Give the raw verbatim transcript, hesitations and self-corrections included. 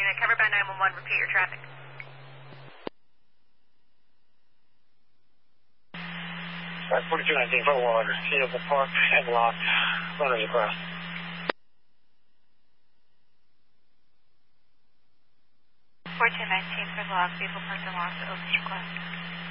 unit, covered by nine one one, repeat your traffic. Right, forty-two nineteen, Fort Water, Vehicle Park, and locked, runners across. forty-two nineteen, for lock, vehicle parked and locked, open request.